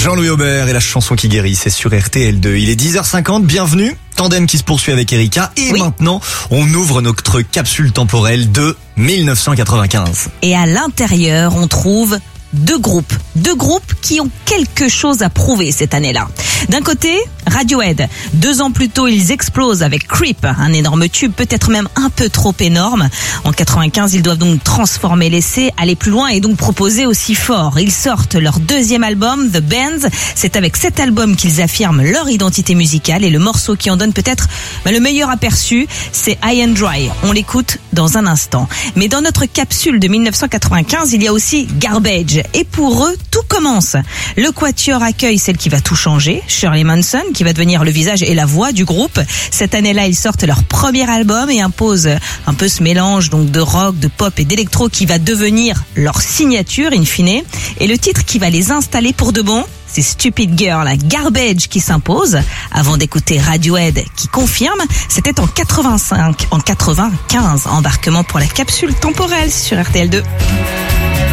Jean-Louis Aubert et la chanson qui guérit, c'est sur RTL2. Il est 10h50, bienvenue. Tandem qui se poursuit avec Erika. Et maintenant, on ouvre notre capsule temporelle de 1995. Et à l'intérieur, on trouve deux groupes qui ont quelque chose à prouver cette année-là. D'un côté, Radiohead. 2 ans plus tôt, ils explosent avec Creep, un énorme tube, peut-être même un peu trop énorme. En 95, ils doivent donc transformer l'essai, aller plus loin et donc proposer aussi fort. Ils sortent leur 2e album, The Bands. C'est avec cet album qu'ils affirment leur identité musicale et le morceau qui en donne peut-être le meilleur aperçu, c'est High and Dry. On l'écoute dans un instant. Mais dans notre capsule de 1995, il y a aussi Garbage. Et pour eux, tout commence. Le Quatuor accueille celle qui va tout changer, Shirley Manson, qui va devenir le visage et la voix du groupe. Cette année-là, ils sortent leur premier album et imposent un peu ce mélange donc de rock, de pop et d'électro qui va devenir leur signature in fine. Et le titre qui va les installer pour de bon, c'est Stupid Girl, Garbage qui s'impose. Avant d'écouter Radiohead qui confirme, c'était en 95, embarquement pour la capsule temporelle sur RTL2.